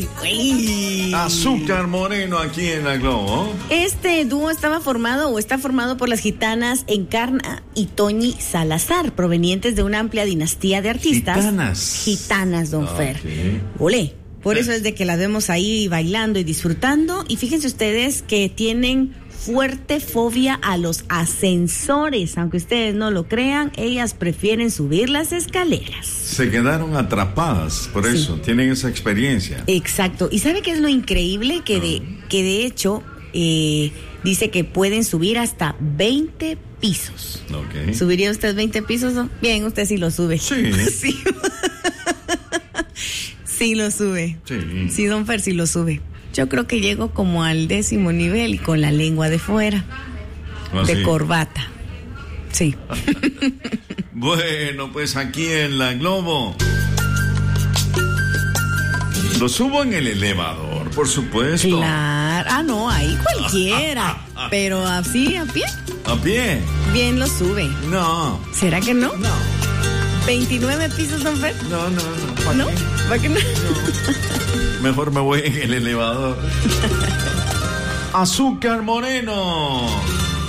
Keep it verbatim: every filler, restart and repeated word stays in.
Uy. Azúcar Moreno aquí en la Globo. Este dúo estaba formado o está formado por las gitanas Encarna y Toñi Salazar, provenientes de una amplia dinastía de artistas. Gitanas. Gitanas, don Ah, Fer. okay. Olé. Por eso es de que las vemos ahí bailando y disfrutando. Y fíjense ustedes que tienen fuerte fobia a los ascensores. Aunque ustedes no lo crean, ellas prefieren subir las escaleras. Se quedaron atrapadas, por Sí. eso, tienen esa experiencia. Exacto. ¿Y sabe qué es lo increíble? Que de, que de hecho eh, dice que pueden subir hasta veinte pisos. Ok. ¿Subiría usted veinte pisos? ¿No? Bien, usted sí lo sube. Sí. Sí. Sí lo sube. Sí. Sí, don Fer, sí lo sube. Yo creo que llego como al décimo nivel y con la lengua de fuera, ¿Ah, de sí? corbata. Sí. Bueno, pues aquí en la Globo. Lo subo en el elevador, por supuesto. Claro. Ah, no, ahí cualquiera. Pero así, a pie, ¿A pie? bien lo sube. No. ¿Será que no? No. ¿veintinueve pisos, don Fer? No, no, no. ¿Para ¿No? qué? ¿Para qué no? Mejor me voy en el elevador. Azúcar Moreno.